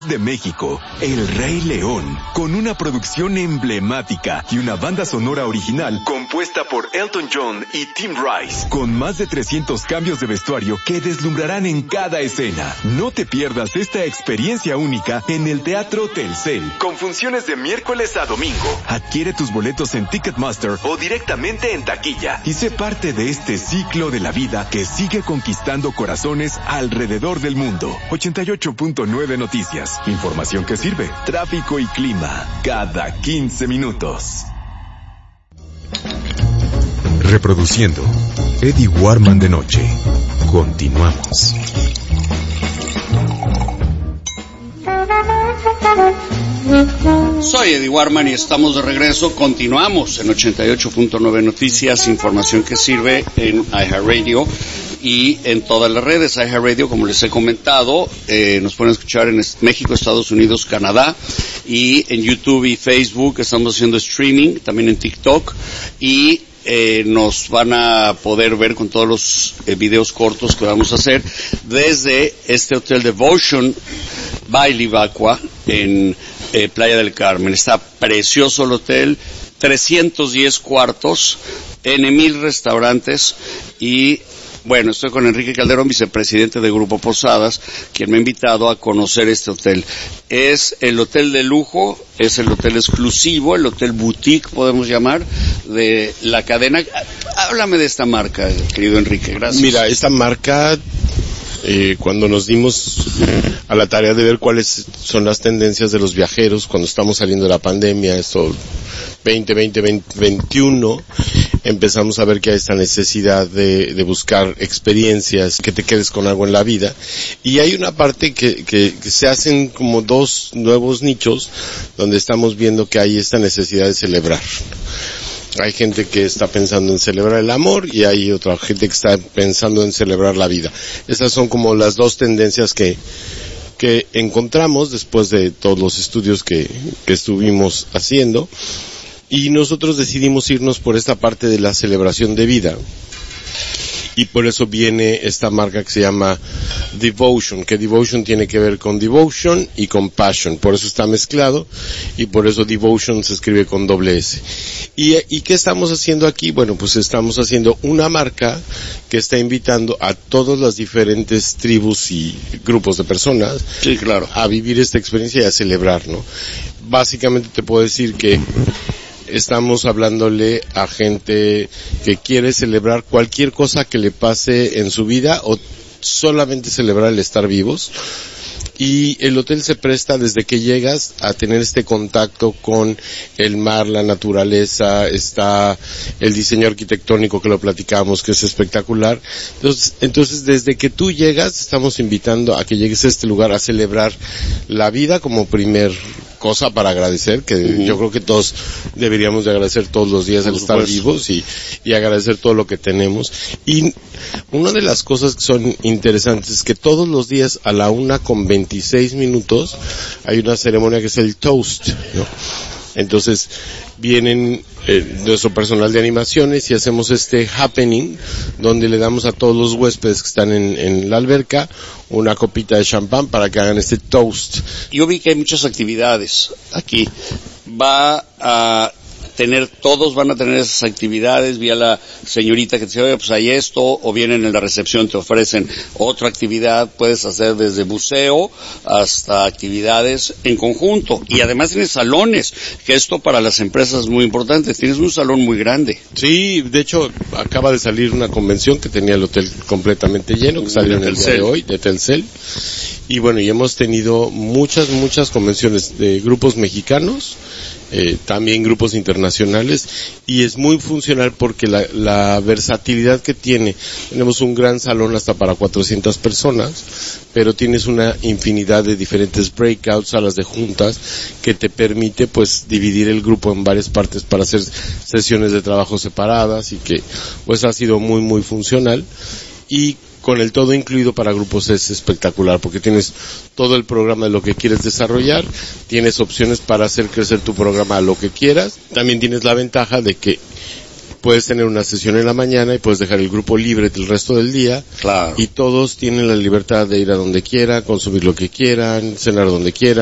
de México, El Rey León, con una producción emblemática y una banda sonora original compuesta por Elton John y Tim Rice, con más de 300 cambios de vestuario que deslumbrarán en cada escena. No te pierdas esta experiencia única en el Teatro Telcel, con funciones de miércoles a domingo. Adquiere tus boletos en Ticketmaster o directamente en taquilla y sé parte de este ciclo de la vida que sigue conquistando corazones alrededor del mundo. 88.9 Noticias. Información que sirve. Tráfico y clima cada 15 minutos. Reproduciendo Eddie Warman de noche. Continuamos. Soy Eddie Warman y estamos de regreso. Continuamos en 88.9 Noticias, información que sirve en iHeartRadio y en todas las redes. iHeartRadio, como les he comentado, nos pueden escuchar en México, Estados Unidos, Canadá, y en YouTube y Facebook estamos haciendo streaming, también en TikTok, y nos van a poder ver con todos los videos cortos que vamos a hacer desde este Hotel Devotion by Livacqua en Playa del Carmen. Está precioso el hotel, 310 cuartos, en 1000 restaurantes y bueno, estoy con Enrique Calderón, vicepresidente de Grupo Posadas, quien me ha invitado a conocer este hotel. Es el hotel de lujo, es el hotel exclusivo, el hotel boutique, podemos llamar, de la cadena. Háblame de esta marca, querido Enrique, gracias. Mira, esta marca, cuando nos dimos a la tarea de ver cuáles son las tendencias de los viajeros cuando estamos saliendo de la pandemia, esto 2020-2021, empezamos a ver que hay esta necesidad de buscar experiencias, que te quedes con algo en la vida, y hay una parte que se hacen como dos nuevos nichos donde estamos viendo que hay esta necesidad de celebrar. Hay gente que está pensando en celebrar el amor y hay otra gente que está pensando en celebrar la vida. Esas son como las dos tendencias que encontramos después de todos los estudios que estuvimos haciendo, y nosotros decidimos irnos por esta parte de la celebración de vida. Y por eso viene esta marca que se llama Devotion, que Devotion tiene que ver con Devotion y con Passion, por eso está mezclado, y por eso Devotion se escribe con doble S. ¿Y qué estamos haciendo aquí? Bueno, pues estamos haciendo una marca que está invitando a todas las diferentes tribus y grupos de personas, sí, claro, a vivir esta experiencia y a celebrar, ¿no? Básicamente te puedo decir que estamos hablándole a gente que quiere celebrar cualquier cosa que le pase en su vida o solamente celebrar el estar vivos. Y el hotel se presta desde que llegas a tener este contacto con el mar, la naturaleza, está el diseño arquitectónico que lo platicamos, que es espectacular. Entonces desde que tú llegas, estamos invitando a que llegues a este lugar a celebrar la vida como primer cosa para agradecer, que yo creo que todos deberíamos de agradecer todos los días el estar vivos y agradecer todo lo que tenemos. Y una de las cosas que son interesantes es que todos los días a la 1:26 hay una ceremonia que es el toast, ¿no? Entonces vienen nuestro personal de animaciones y hacemos este happening donde le damos a todos los huéspedes que están en la alberca una copita de champán para que hagan este toast. Yo vi que hay muchas actividades aquí. Todos van a tener esas actividades. Vi a la señorita que te dice, oye, pues hay esto, o vienen en la recepción, te ofrecen otra actividad. Puedes hacer desde buceo hasta actividades en conjunto. Y además tienes salones, que esto para las empresas es muy importante. Tienes un salón muy grande. Sí, de hecho, acaba de salir una convención que tenía el hotel completamente lleno, que salió en el día de hoy, de Telcel. Y bueno, y hemos tenido muchas convenciones de grupos mexicanos, también grupos internacionales, y es muy funcional porque la versatilidad que tiene. Tenemos un gran salón hasta para 400 personas, pero tienes una infinidad de diferentes breakouts, salas de juntas, que te permite pues dividir el grupo en varias partes para hacer sesiones de trabajo separadas, y que pues ha sido muy funcional. Y con el todo incluido para grupos es espectacular, porque tienes todo el programa de lo que quieres desarrollar, tienes opciones para hacer crecer tu programa a lo que quieras. También tienes la ventaja de que puedes tener una sesión en la mañana y puedes dejar el grupo libre el resto del día. Claro. Y todos tienen la libertad de ir a donde quieran, consumir lo que quieran, cenar donde quieran.